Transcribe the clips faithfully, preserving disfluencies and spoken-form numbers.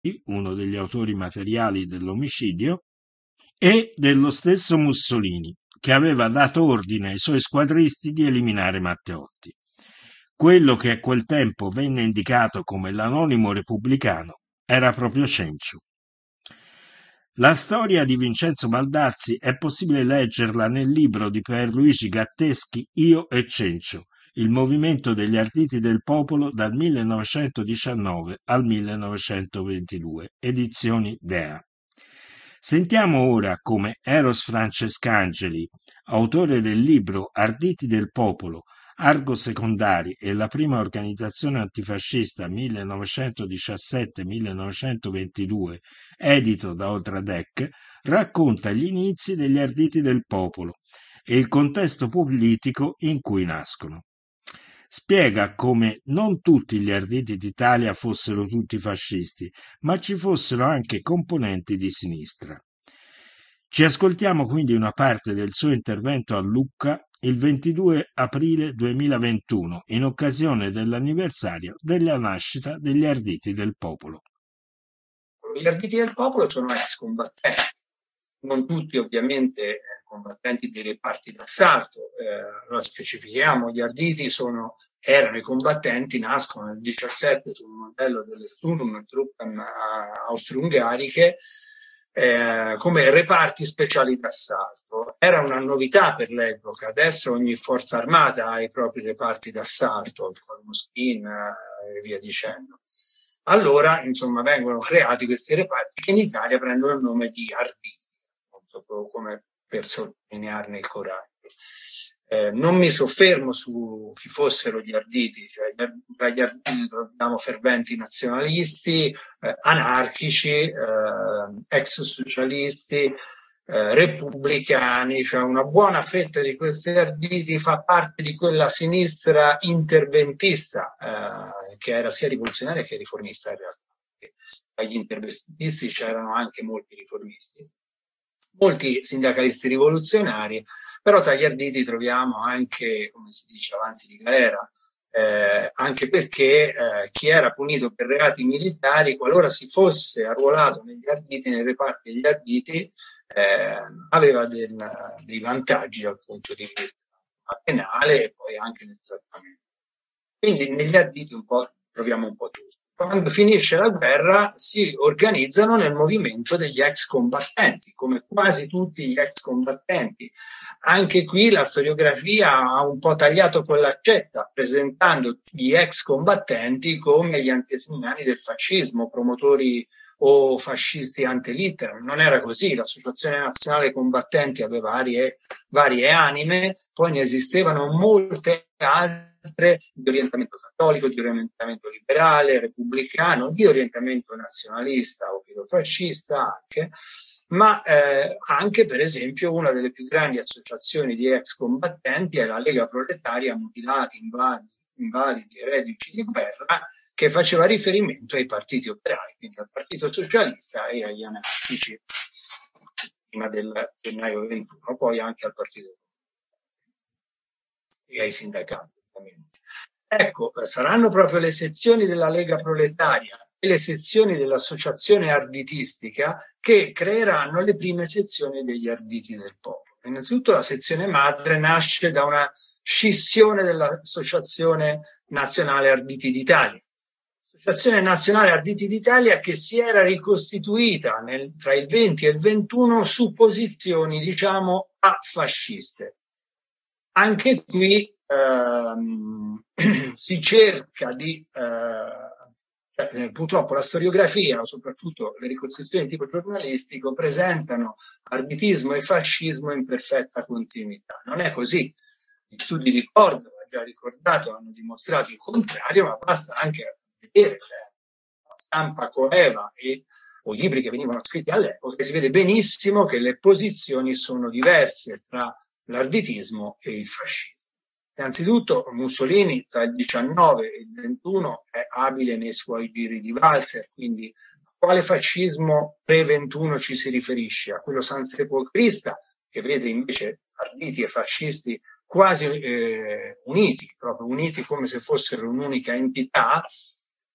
uno degli autori materiali dell'omicidio, e dello stesso Mussolini, che aveva dato ordine ai suoi squadristi di eliminare Matteotti. Quello che a quel tempo venne indicato come l'anonimo repubblicano era proprio Cencio. La storia di Vincenzo Baldazzi è possibile leggerla nel libro di Pierluigi Gatteschi Io e Cencio, il movimento degli arditi del popolo dal millenovecentodiciannove al millenovecentoventidue, edizioni Dea. Sentiamo ora come Eros Francescangeli, autore del libro Arditi del popolo, Argo Secondari e la prima organizzazione antifascista millenovecentodiciassette millenovecentoventidue, edito da Oltradec, racconta gli inizi degli Arditi del popolo e il contesto politico in cui nascono. Spiega come non tutti gli arditi d'Italia fossero tutti fascisti, ma ci fossero anche componenti di sinistra. Ci ascoltiamo quindi una parte del suo intervento a Lucca il ventidue aprile duemilaventuno, in occasione dell'anniversario della nascita degli Arditi del Popolo. Gli Arditi del Popolo sono ex combattenti, non tutti ovviamente combattenti dei reparti d'assalto. Eh, allora specifichiamo, gli Arditi sono, erano i combattenti, nascono nel diciassette sul modello delle Sturmtruppen austro-ungariche, Eh, come reparti speciali d'assalto. Era una novità per l'epoca, adesso ogni forza armata ha i propri reparti d'assalto, il Cormospin eh, e via dicendo. Allora, insomma, vengono creati questi reparti che in Italia prendono il nome di arditi, come per sottolinearne il coraggio. Eh, non mi soffermo su chi fossero gli arditi, cioè tra gli arditi troviamo ferventi nazionalisti, eh, anarchici, eh, ex socialisti, eh, repubblicani, cioè una buona fetta di questi arditi fa parte di quella sinistra interventista, eh, che era sia rivoluzionaria che riformista in realtà. Tra gli interventisti c'erano anche molti riformisti, molti sindacalisti rivoluzionari, però tra gli arditi troviamo anche, come si dice, avanzi di galera, eh, anche perché eh, chi era punito per reati militari, qualora si fosse arruolato negli arditi, nei reparti degli arditi, eh, aveva del, dei vantaggi dal punto di vista penale e poi anche nel trattamento. Quindi negli arditi un po' troviamo un po' tutto. Quando finisce la guerra si organizzano nel movimento degli ex combattenti, come quasi tutti gli ex combattenti. Anche qui la storiografia ha un po' tagliato con l'accetta, presentando gli ex combattenti come gli antesignani del fascismo, promotori o fascisti ante litteram. Non era così, l'Associazione Nazionale Combattenti aveva varie, varie anime, poi ne esistevano molte altre di orientamento cattolico, di orientamento liberale, repubblicano, di orientamento nazionalista o filofascista anche, ma eh, anche per esempio una delle più grandi associazioni di ex combattenti è la Lega Proletaria Mutilati, Invalidi, invalidi e Reduci di Guerra, che faceva riferimento ai partiti operai, quindi al Partito Socialista e agli anarchici prima del gennaio ventuno, poi anche al Partito e ai sindacati. Ecco, saranno proprio le sezioni della Lega Proletaria e le sezioni dell'Associazione Arditistica che creeranno le prime sezioni degli Arditi del Popolo. Innanzitutto la sezione madre nasce da una scissione dell'Associazione Nazionale Arditi d'Italia. L'Associazione Nazionale Arditi d'Italia che si era ricostituita nel, tra il venti e il ventuno su posizioni, diciamo, afasciste. Anche qui ehm, si cerca di... Eh, eh, purtroppo la storiografia, soprattutto le ricostruzioni di tipo giornalistico, presentano arditismo e fascismo in perfetta continuità. Non è così. Gli studi di Cordova, già ricordato, hanno dimostrato il contrario, ma basta anche vedere la stampa coeva e o i libri che venivano scritti all'epoca, e si vede benissimo che le posizioni sono diverse tra l'arditismo e il fascismo. Innanzitutto Mussolini tra il diciannove e il ventuno è abile nei suoi giri di valzer, quindi a quale fascismo pre-ventuno ci si riferisce? A quello sansepocrista, che vede invece arditi e fascisti quasi eh, uniti, proprio uniti come se fossero un'unica entità,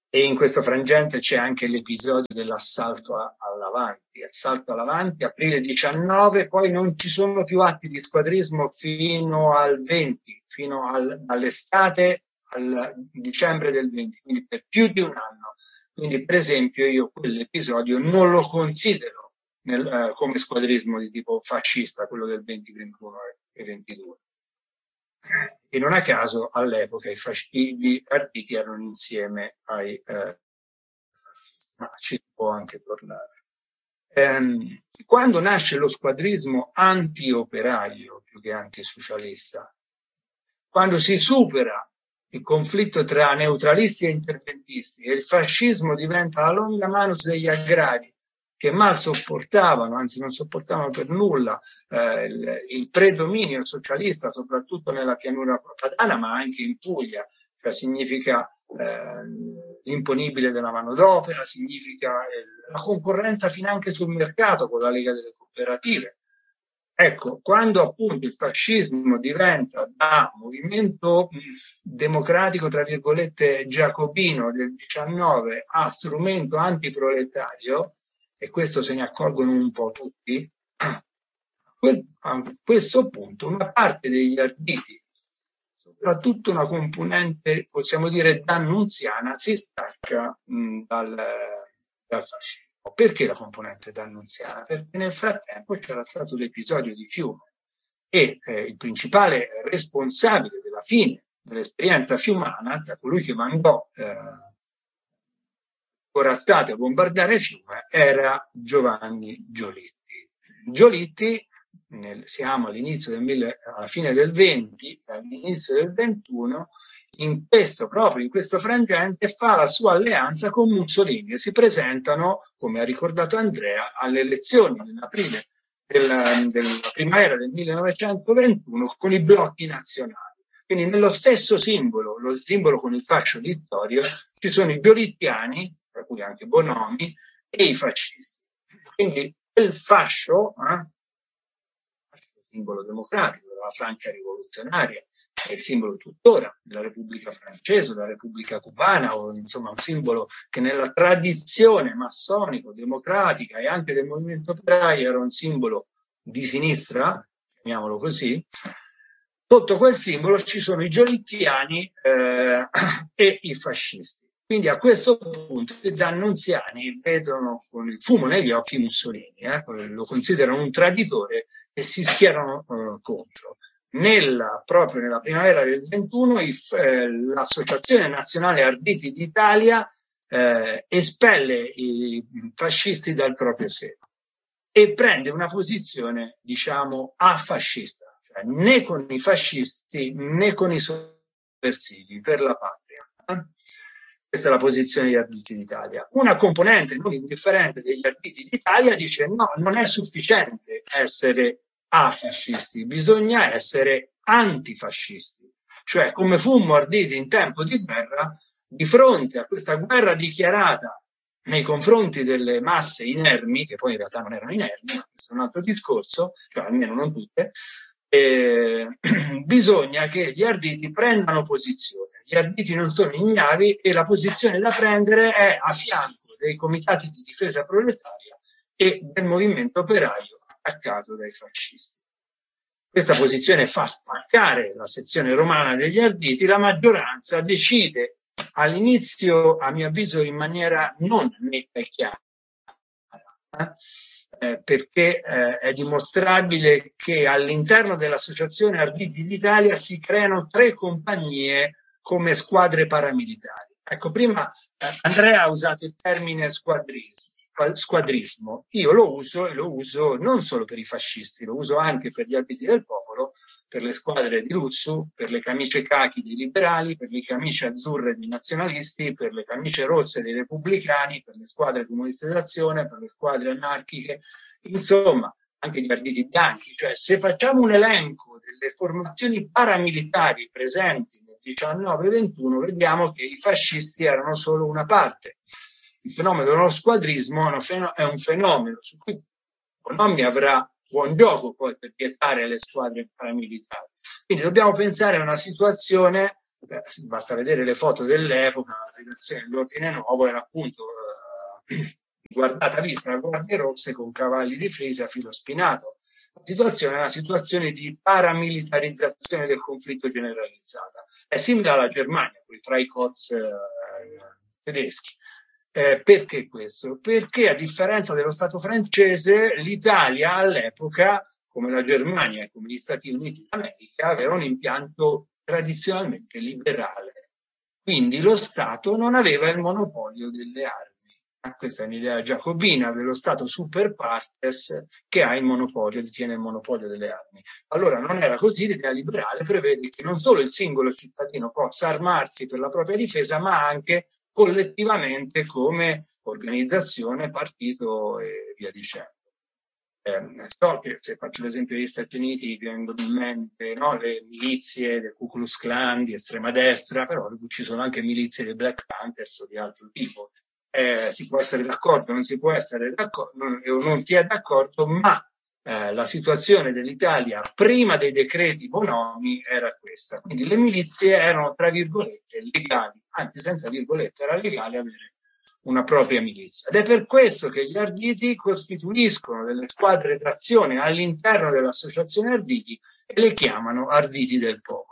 E in questo frangente c'è anche l'episodio dell'assalto all'Avanti. Assalto all'Avanti, aprile diciannove, poi non ci sono più atti di squadrismo fino al venti, fino al, all'estate, al dicembre del venti, quindi per più di un anno. Quindi, per esempio, io quell'episodio non lo considero nel, eh, come squadrismo di tipo fascista, quello del venti, ventuno e ventidue. E non a caso all'epoca i, fasci- gli arditi erano insieme ai eh, ma ci si può anche tornare. Ehm, quando nasce lo squadrismo anti-operaio più che antisocialista, quando si supera il conflitto tra neutralisti e interventisti e il fascismo diventa la longa manus degli agrari, che mal sopportavano, anzi non sopportavano per nulla eh, il, il predominio socialista, soprattutto nella pianura padana, ma anche in Puglia, cioè significa eh, l'imponibile della manodopera, significa eh, la concorrenza finanche sul mercato con la Lega delle Cooperative. Ecco, quando appunto il fascismo diventa da movimento democratico, tra virgolette, giacobino del diciannove a strumento antiproletario, e questo se ne accorgono un po' tutti, a questo punto una parte degli arditi, soprattutto una componente, possiamo dire, dannunziana, si stacca mh, dal, dal fascismo. Perché la componente dannunziana? Perché nel frattempo c'era stato l'episodio di Fiume e eh, il principale responsabile della fine dell'esperienza fiumana, cioè colui che mandò eh, corazzate a bombardare Fiume, era Giovanni Giolitti. Giolitti, nel, siamo all'inizio del mille, alla fine del venti, all'inizio del ventuno, in questo, proprio in questo frangente, fa la sua alleanza con Mussolini e si presentano, come ha ricordato Andrea, alle elezioni dell'aprile della, della primavera del millenovecentoventuno con i blocchi nazionali. Quindi nello stesso simbolo, lo simbolo con il fascio littorio, ci sono i giolittiani, tra cui anche Bonomi, e i fascisti. Quindi il fascio, eh, il simbolo democratico della Francia rivoluzionaria, è il simbolo tuttora della Repubblica Francese, della Repubblica Cubana, o insomma un simbolo che nella tradizione massonico-democratica e anche del movimento operaio era un simbolo di sinistra, chiamiamolo così. Sotto quel simbolo ci sono i giolittiani eh, e i fascisti. Quindi a questo punto i dannunziani vedono con il fumo negli occhi Mussolini, eh, lo considerano un traditore e si schierano eh, contro. Nella, proprio nella primavera del ventuno il, eh, l'Associazione Nazionale Arditi d'Italia eh, espelle i fascisti dal proprio seno e prende una posizione, diciamo, afascista, cioè né con i fascisti né con i sovversivi, per la patria. Questa è la posizione degli Arditi d'Italia. Una componente non indifferente degli Arditi d'Italia dice no, non è sufficiente essere afascisti, bisogna essere antifascisti. Cioè, come fummo arditi in tempo di guerra, di fronte a questa guerra dichiarata nei confronti delle masse inermi, che poi in realtà non erano inermi, ma questo è un altro discorso, cioè almeno non tutte, eh, bisogna che gli arditi prendano posizione. Gli arditi non sono ignavi e la posizione da prendere è a fianco dei comitati di difesa proletaria e del movimento operaio attaccato dai fascisti. Questa posizione fa spaccare la sezione romana degli arditi, la maggioranza decide all'inizio, a mio avviso, in maniera non netta e chiara, eh, perché eh, è dimostrabile che all'interno dell'Associazione Arditi d'Italia si creano tre compagnie come squadre paramilitari. Ecco, prima eh, Andrea ha usato il termine squadrismo. squadrismo. Io lo uso e lo uso non solo per i fascisti, lo uso anche per gli Arditi del Popolo, per le squadre di Luzzu, per le camicie cachi dei liberali, per le camicie azzurre dei nazionalisti, per le camicie rosse dei repubblicani, per le squadre comuniste d'azione, per le squadre anarchiche, insomma, anche gli Arditi bianchi. Cioè, se facciamo un elenco delle formazioni paramilitari presenti nel diciannove ventuno, vediamo che i fascisti erano solo una parte. Il fenomeno dello squadrismo è un fenomeno su cui Bonomi avrà buon gioco poi per vietare le squadre paramilitari. Quindi dobbiamo pensare a una situazione beh, basta vedere le foto dell'epoca, la redazione dell'Ordine Nuovo era appunto eh, guardata vista da guardie rosse con cavalli di Frisia a filo spinato. La situazione è una situazione di paramilitarizzazione del conflitto generalizzata. È simile alla Germania, con i Freikorps eh, tedeschi. Eh, perché questo? Perché a differenza dello Stato francese, l'Italia all'epoca, come la Germania e come gli Stati Uniti d'America, aveva un impianto tradizionalmente liberale. Quindi lo Stato non aveva il monopolio delle armi. Questa è un'idea giacobina dello Stato super partes che ha il monopolio, detiene il monopolio delle armi. Allora non era così, l'idea liberale prevede che non solo il singolo cittadino possa armarsi per la propria difesa, ma anche collettivamente come organizzazione, partito e via dicendo. Eh, so che se faccio l'esempio degli Stati Uniti vengono in mente, no, le milizie del Ku Klux Klan di estrema destra, però ci sono anche milizie dei Black Panthers o di altro tipo. Eh, si può essere d'accordo, non si può essere d'accordo, non, non si è d'accordo, ma eh, la situazione dell'Italia prima dei decreti Bonomi era questa. Quindi le milizie erano, tra virgolette, legali, anzi senza virgolette, era legale avere una propria milizia. Ed è per questo che gli Arditi costituiscono delle squadre d'azione all'interno dell'associazione Arditi e le chiamano Arditi del Popolo.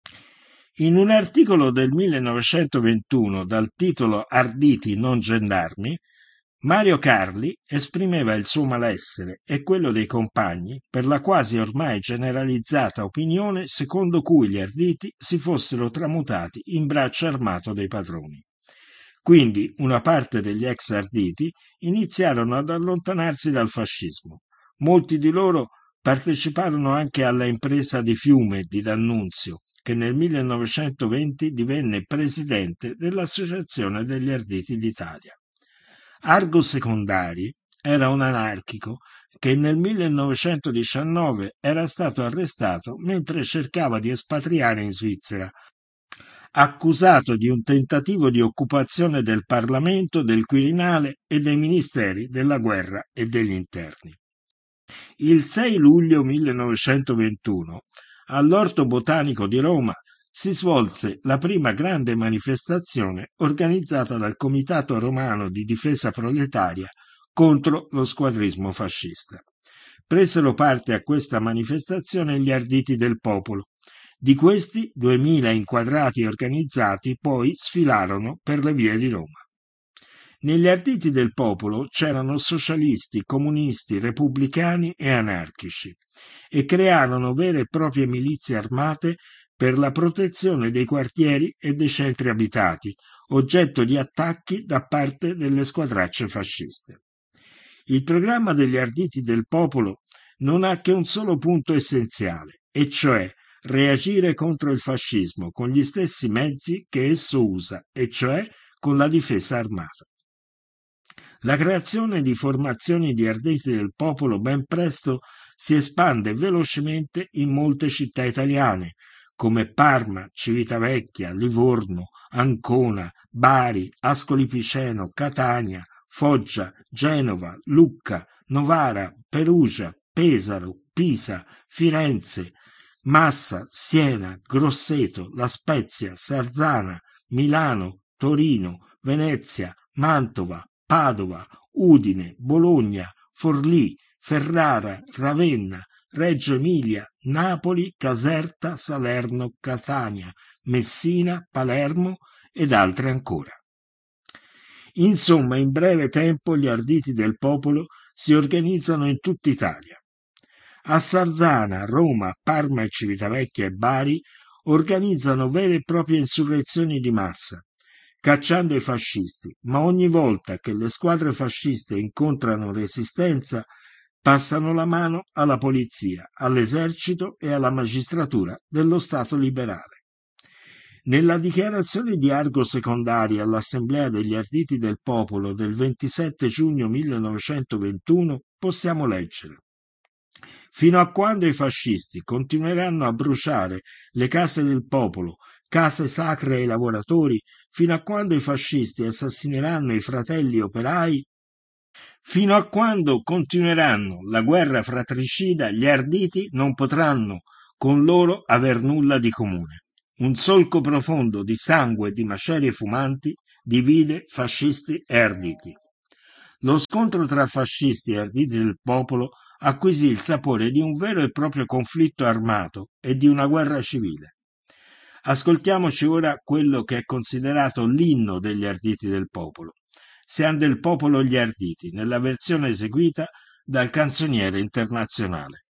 In un articolo del millenovecentoventuno dal titolo Arditi non gendarmi, Mario Carli esprimeva il suo malessere e quello dei compagni per la quasi ormai generalizzata opinione secondo cui gli Arditi si fossero tramutati in braccio armato dei padroni. Quindi una parte degli ex Arditi iniziarono ad allontanarsi dal fascismo. Molti di loro parteciparono anche alla impresa di Fiume di D'Annunzio, che nel millenovecentoventi divenne presidente dell'Associazione degli Arditi d'Italia. Argo Secondari era un anarchico che nel millenovecentodiciannove era stato arrestato mentre cercava di espatriare in Svizzera, accusato di un tentativo di occupazione del Parlamento, del Quirinale e dei Ministeri della Guerra e degli Interni. Il sei luglio millenovecentoventuno, all'Orto Botanico di Roma, si svolse la prima grande manifestazione organizzata dal Comitato Romano di Difesa Proletaria contro lo squadrismo fascista. Presero parte a questa manifestazione gli Arditi del Popolo. Di questi, duemila inquadrati e organizzati poi sfilarono per le vie di Roma. Negli Arditi del Popolo c'erano socialisti, comunisti, repubblicani e anarchici e crearono vere e proprie milizie armate per la protezione dei quartieri e dei centri abitati, oggetto di attacchi da parte delle squadracce fasciste. Il programma degli Arditi del Popolo non ha che un solo punto essenziale, e cioè reagire contro il fascismo con gli stessi mezzi che esso usa, e cioè con la difesa armata. La creazione di formazioni di Arditi del Popolo ben presto si espande velocemente in molte città italiane, come Parma, Civitavecchia, Livorno, Ancona, Bari, Ascoli Piceno, Catania, Foggia, Genova, Lucca, Novara, Perugia, Pesaro, Pisa, Firenze, Massa, Siena, Grosseto, La Spezia, Sarzana, Milano, Torino, Venezia, Mantova, Padova, Udine, Bologna, Forlì, Ferrara, Ravenna, Reggio Emilia, Napoli, Caserta, Salerno, Catania, Messina, Palermo ed altre ancora. Insomma, in breve tempo gli Arditi del Popolo si organizzano in tutta Italia. A Sarzana, Roma, Parma e Civitavecchia e Bari organizzano vere e proprie insurrezioni di massa, cacciando i fascisti, ma ogni volta che le squadre fasciste incontrano resistenza passano la mano alla polizia, all'esercito e alla magistratura dello Stato liberale. Nella dichiarazione di Argo Secondari all'Assemblea degli Arditi del Popolo del ventisette giugno millenovecentoventuno possiamo leggere: fino a quando i fascisti continueranno a bruciare le case del popolo, case sacre ai lavoratori, fino a quando i fascisti assassineranno i fratelli operai, fino a quando continueranno la guerra fratricida, gli Arditi non potranno con loro aver nulla di comune. Un solco profondo di sangue e di macerie fumanti divide fascisti e arditi. Lo scontro tra fascisti e arditi del popolo acquisì il sapore di un vero e proprio conflitto armato e di una guerra civile. Ascoltiamoci ora quello che è considerato l'inno degli arditi del popolo. Siamo del popolo gli arditi, nella versione eseguita dal canzoniere internazionale.